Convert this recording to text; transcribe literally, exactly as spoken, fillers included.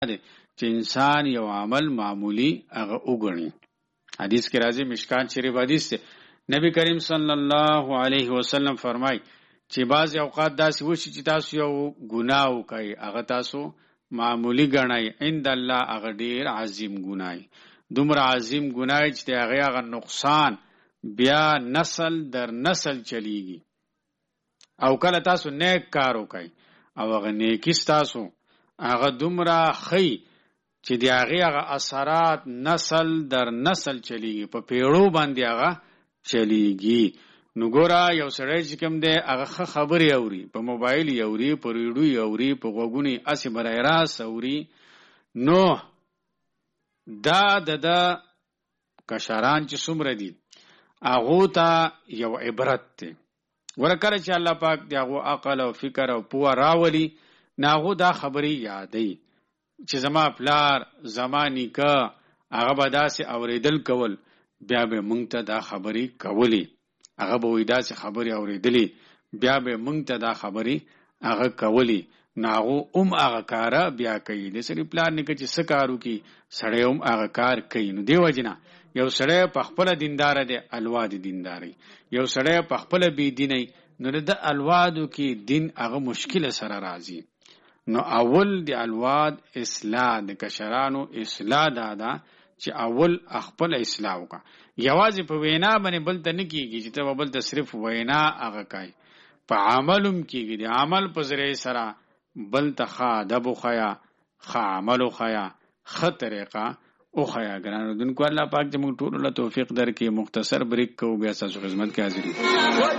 دی چې انسان یو عمل معمولی هغه وګڼي. حدیث کې راځي، مشکات شریف حدیث دی، نبی کریم صلی الله علیه وسلم فرمای چې بعض اوقات داسې وشي چې تاسو یو ګناه وکړئ، هغه تاسو معمولی ګڼئ، عند الله هغه ډیر عظیم ګناه، دومره عظیم ګناه چې هغه هغه نقصان بیا نسل در نسل چلیږي. او کله تاسو نیک کار وکړئ او هغه نیکی تاسو هغه دومره خی چې دی هغه هغه اثرات نسل در نسل چلیږي، په پیړو باندې هغه چلیږي. نو ګوره یو سړی چې کوم دی هغه خبرې اوري، په موبایل یې اوري، په ریډیو یې اوري، په غوږونو اسې برای راست اوري، نو دا د د کشران چې څومره دي هغو ته یو عبرت دی. ګوره کله چې الله پاک د هغو عقل او فکر او پوهه راولي نو هغو دا خبرې یادوي چې زما پلار زما نیکه هغه به داسې اورېدل کول، بیا به مونږ ته دا خبرې کولې، هغه به وایي داسې خبرې اورېدلې، بیا به مونږ ته دا خبرې هغه کولې. نو هغو هم هغه کاره بیا کوي. د سړي پلار نیکه چې څه کار وکړي سړی هم هغه کار کوي. نو دې وجې نه یو سړی په خپله دینداره دی، الوا د دینداري، یو سړی په خپله بې دینی، نو د الوادو کې دین هغه مشکله سره راځي. نو اول د الواد اصلاح، د کشرانو اصلاح دا ده چې اول خپل اصلاح وکړه. یوازې په وینا باندې بل ته نه کېږي چې ته بل ته صرف وینا هغه کوي، په عمل هم کېږي. د عمل په ذریعې سره بل ته ښه ادب وښیه، ښه عمل وښیه، ښه طریقه وښیه. ګرانو دونکو الله پاک چې موږ ټولو له توفیق درکړي. مختصر بریک کوو، بیا ستاسو خدمت کې حاضر یو.